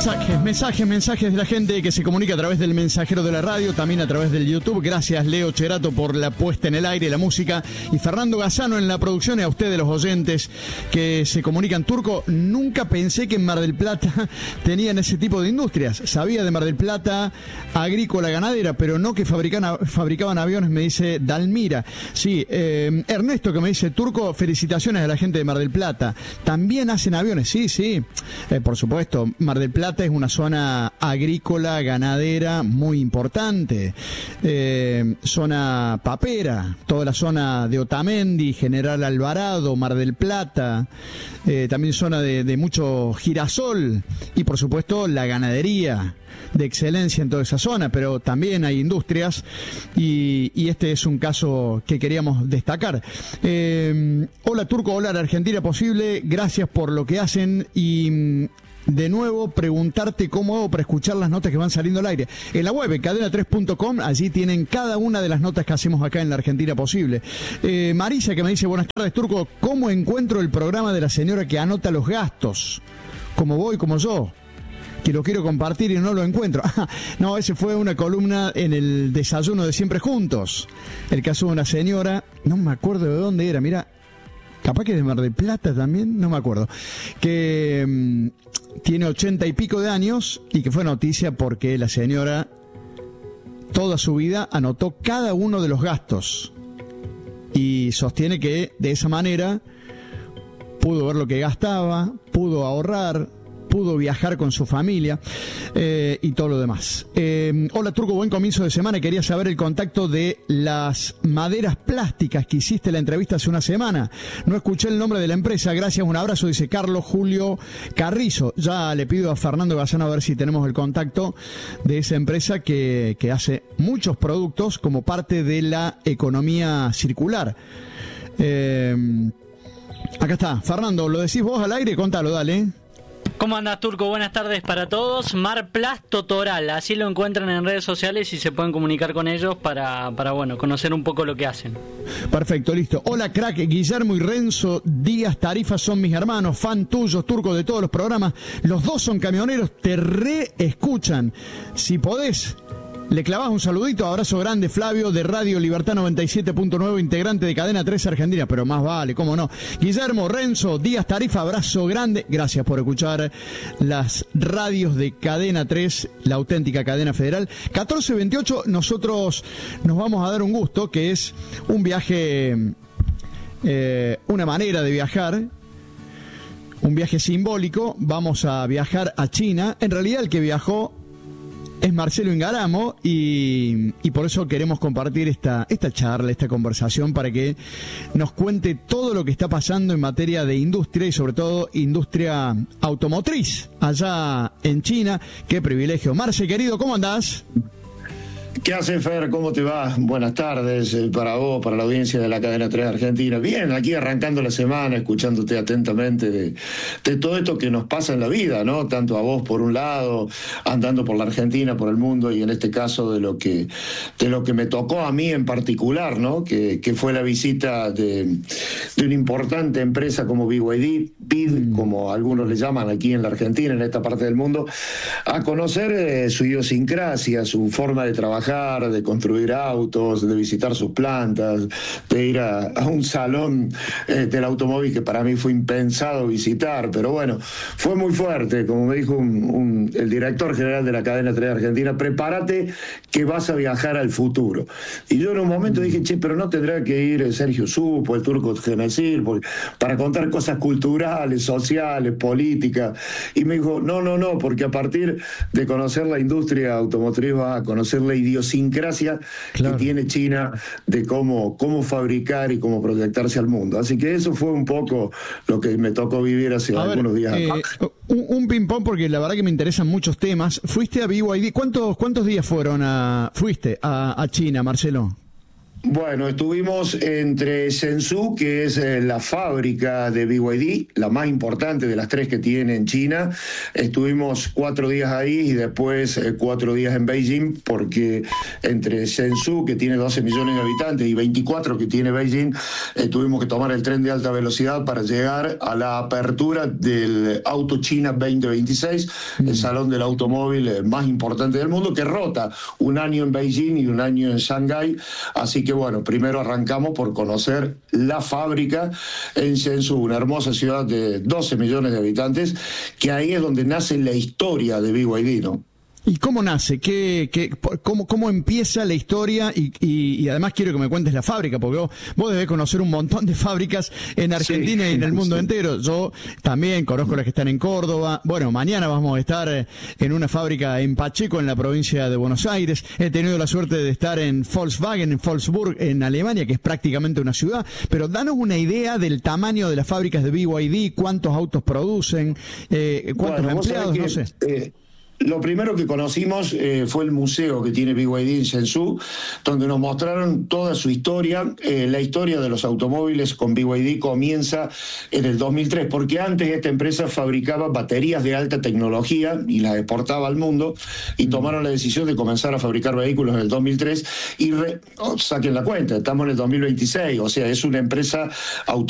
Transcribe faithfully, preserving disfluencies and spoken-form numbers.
Mensajes, mensajes, mensajes de la gente que se comunica a través del mensajero de la radio, también a través del YouTube. Gracias, Leo Cherato, por la puesta en el aire, la música, y Fernando Gazzano en la producción, y a ustedes, los oyentes que se comunican. Turco, nunca pensé que en Mar del Plata tenían ese tipo de industrias. Sabía de Mar del Plata, agrícola, ganadera, pero no que fabrican, fabricaban aviones, me dice Dalmira. Sí, eh, Ernesto, que me dice, Turco, felicitaciones a la gente de Mar del Plata. También hacen aviones, sí, sí, eh, por supuesto. Mar del Plata es una zona agrícola, ganadera muy importante, eh, zona papera, toda la zona de Otamendi, General Alvarado, Mar del Plata, eh, también zona de, de mucho girasol, y por supuesto la ganadería de excelencia en toda esa zona, pero también hay industrias, y, y este es un caso que queríamos destacar. Eh, hola Turco, hola Argentina Posible, gracias por lo que hacen, y de nuevo preguntarte cómo hago para escuchar las notas que van saliendo al aire. En la web, en cadena tres punto com, allí tienen cada una de las notas que hacemos acá en la Argentina Posible. Eh, Marisa, que me dice, buenas tardes Turco, ¿cómo encuentro el programa de la señora que anota los gastos? Como voy, como yo, que lo quiero compartir y no lo encuentro. No, ese fue una columna en el desayuno de Siempre Juntos. El caso de una señora, no me acuerdo de dónde era, mira, capaz que de Mar del Plata también, no me acuerdo, que mmm, tiene ochenta y pico de años, y que fue noticia porque la señora toda su vida anotó cada uno de los gastos, y sostiene que de esa manera pudo ver lo que gastaba, pudo ahorrar, pudo viajar con su familia, eh, y todo lo demás. Eh, hola Turco, buen comienzo de semana. Quería saber el contacto de las maderas plásticas que hiciste la entrevista hace una semana. No escuché el nombre de la empresa. Gracias, un abrazo, dice Carlos Julio Carrizo. Ya le pido a Fernando Gazzano a ver si tenemos el contacto de esa empresa que, que hace muchos productos como parte de la economía circular. Eh, acá está, Fernando, ¿lo decís vos al aire? Contalo, dale. ¿Cómo andás, Turco? Buenas tardes para todos. Marplasto Toral, así lo encuentran en redes sociales y se pueden comunicar con ellos para, para bueno, conocer un poco lo que hacen. Perfecto, listo. Hola, crack, Guillermo y Renzo Díaz Tarifa son mis hermanos, fan tuyos, Turco, de todos los programas. Los dos son camioneros, te re escuchan. Si podés, le clavás un saludito, abrazo grande, Flavio, de Radio Libertad noventa y siete punto nueve, integrante de Cadena tres Argentina, pero más vale, cómo no. Guillermo, Renzo, Díaz Tarifa, abrazo grande, gracias por escuchar las radios de Cadena tres, la auténtica cadena federal. catorce veintiocho, nosotros nos vamos a dar un gusto, que es un viaje, eh, una manera de viajar, un viaje simbólico. Vamos a viajar a China. En realidad el que viajó es Marcelo Ingaramo, y, y por eso queremos compartir esta, esta charla, esta conversación, para que nos cuente todo lo que está pasando en materia de industria, y sobre todo industria automotriz allá en China. Qué privilegio. Marce, querido, ¿cómo andás? ¿Qué hace, Fer? ¿Cómo te va? Buenas tardes eh, para vos, para la audiencia de la Cadena tres Argentina. Bien, aquí arrancando la semana, escuchándote atentamente de, de todo esto que nos pasa en la vida, ¿no? Tanto a vos por un lado, andando por la Argentina, por el mundo, y en este caso de lo que de lo que me tocó a mí en particular, ¿no? Que, que fue la visita de, de una importante empresa como B Y D, B I D, como algunos le llaman aquí en la Argentina, en esta parte del mundo, a conocer eh, su idiosincrasia, su forma de trabajar, de construir autos, de visitar sus plantas, de ir a, a un salón eh, del automóvil que para mí fue impensado visitar, pero bueno, fue muy fuerte, como me dijo un, un, el director general de la Cadena tres Argentina, prepárate que vas a viajar al futuro. Y yo en un momento dije, che, pero no tendrá que ir Sergio Supo, el Turco Genesir, para contar cosas culturales, sociales, políticas, y me dijo, no, no, no, porque a partir de conocer la industria automotriz vas a conocer la idiosincrasia, claro, que tiene China, de cómo, cómo fabricar y cómo proyectarse al mundo. Así que eso fue un poco lo que me tocó vivir hace a algunos ver, días. Eh, un, un ping-pong, porque la verdad que me interesan muchos temas. Fuiste a B Y D, ¿cuántos, cuántos días fueron a, fuiste a, a China, Marcelo? Bueno, estuvimos entre Shenzhou, que es eh, la fábrica de B Y D, la más importante de las tres que tiene en China. Estuvimos cuatro días ahí y después eh, cuatro días en Beijing, porque entre Shenzhou, que tiene doce millones de habitantes, y veinticuatro que tiene Beijing, eh, tuvimos que tomar el tren de alta velocidad para llegar a la apertura del Auto China veinte veintiséis, mm. el salón del automóvil eh, más importante del mundo, que rota un año en Beijing y un año en Shanghái. Así que bueno, primero arrancamos por conocer la fábrica en Shenzhou, una hermosa ciudad de doce millones de habitantes, que ahí es donde nace la historia de B Y D, ¿no? ¿Y cómo nace? ¿Qué, qué, cómo, ¿Cómo empieza la historia? Y, y, y además quiero que me cuentes la fábrica, porque vos, vos debés conocer un montón de fábricas en Argentina sí, y en el mundo sí. entero. Yo también conozco las que están en Córdoba. Bueno, mañana vamos a estar en una fábrica en Pacheco, en la provincia de Buenos Aires. He tenido la suerte de estar en Volkswagen, en Wolfsburg, en Alemania, que es prácticamente una ciudad. Pero danos una idea del tamaño de las fábricas de B Y D, cuántos autos producen, eh, cuántos bueno, empleados, que, no sé. Eh... Lo primero que conocimos eh, fue el museo que tiene B Y D en Shenzhou, donde nos mostraron toda su historia. Eh, la historia de los automóviles con B Y D comienza en el dos mil tres, porque antes esta empresa fabricaba baterías de alta tecnología y las exportaba al mundo, y tomaron la decisión de comenzar a fabricar vehículos en el dos mil tres, y re, oh, saquen la cuenta, estamos en el dos mil veintiséis, o sea, es una empresa auto